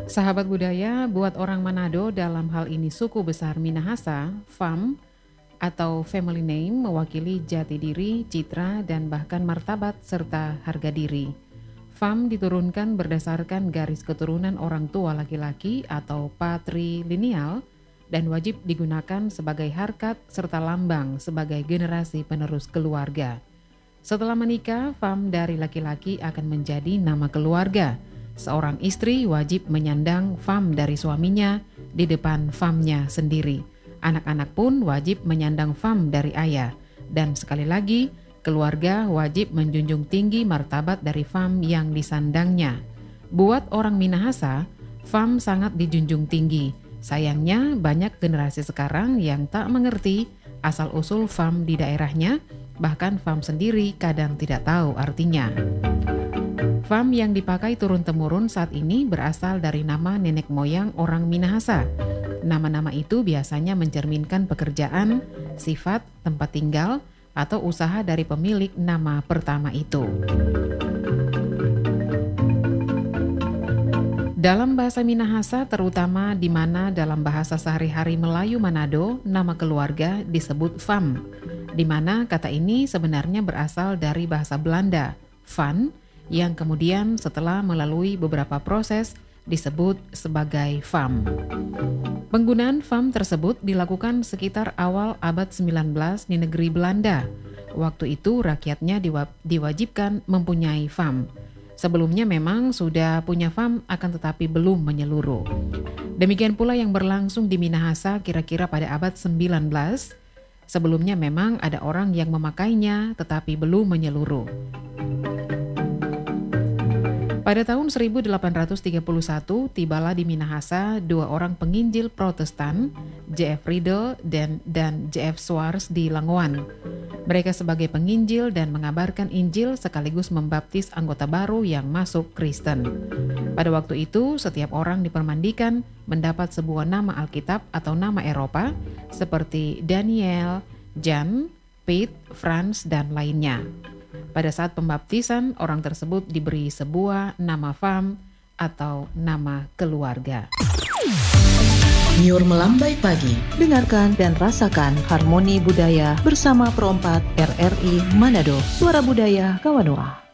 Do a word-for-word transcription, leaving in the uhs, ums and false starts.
Sahabat budaya, buat orang Manado dalam hal ini suku besar Minahasa, Fam atau family name mewakili jati diri, citra, dan bahkan martabat serta harga diri. Fam diturunkan berdasarkan garis keturunan orang tua laki-laki atau patrilineal dan wajib digunakan sebagai harkat serta lambang sebagai generasi penerus keluarga. Setelah menikah, Fam dari laki-laki akan menjadi nama keluarga. Seorang istri wajib menyandang Fam dari suaminya di depan Famnya sendiri. Anak-anak pun wajib menyandang Fam dari ayah. Dan sekali lagi, keluarga wajib menjunjung tinggi martabat dari Fam yang disandangnya. Buat orang Minahasa, Fam sangat dijunjung tinggi. Sayangnya banyak generasi sekarang yang tak mengerti asal-usul Fam di daerahnya, bahkan Fam sendiri kadang tidak tahu artinya. Fam yang dipakai turun-temurun saat ini berasal dari nama nenek moyang orang Minahasa. Nama-nama itu biasanya mencerminkan pekerjaan, sifat, tempat tinggal, atau usaha dari pemilik nama pertama itu. Dalam bahasa Minahasa, terutama di mana dalam bahasa sehari-hari Melayu Manado, nama keluarga disebut Fam, di mana kata ini sebenarnya berasal dari bahasa Belanda, van, yang kemudian setelah melalui beberapa proses disebut sebagai Fam. Penggunaan Fam tersebut dilakukan sekitar awal abad sembilan belas di negeri Belanda. Waktu itu rakyatnya diwa- diwajibkan mempunyai Fam. Sebelumnya memang sudah punya Fam akan tetapi belum menyeluruh. Demikian pula yang berlangsung di Minahasa kira-kira pada abad sembilan belas. Sebelumnya memang ada orang yang memakainya tetapi belum menyeluruh. Pada tahun seribu delapan ratus tiga puluh satu, tibalah di Minahasa dua orang penginjil Protestan, J F Riddle dan, dan J F Swartz di Langowan. Mereka sebagai penginjil dan mengabarkan Injil sekaligus membaptis anggota baru yang masuk Kristen. Pada waktu itu, setiap orang dipermandikan mendapat sebuah nama Alkitab atau nama Eropa seperti Daniel, Jan, Pete, Franz, dan lainnya. Pada saat pembaptisan, orang tersebut diberi sebuah nama Fam atau nama keluarga. Nyur Melambai Pagi, dengarkan dan rasakan harmoni budaya bersama Perompak R R I Manado, Suara Budaya Kawanua.